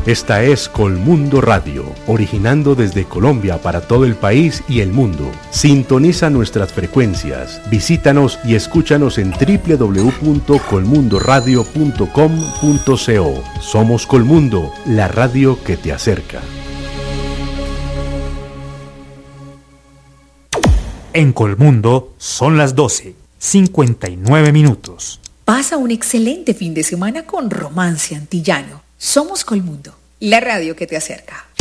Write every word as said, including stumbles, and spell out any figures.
Esta es Colmundo Radio, originando desde Colombia para todo el país y el mundo. Sintoniza nuestras frecuencias, visítanos y escúchanos en doble u doble u doble u punto colmundo radio punto com punto co. Somos Colmundo, la radio que te acerca. En Colmundo son las doce, cincuenta y nueve minutos. Pasa un excelente fin de semana con Romance Antillano. Somos Colmundo, la radio que te acerca.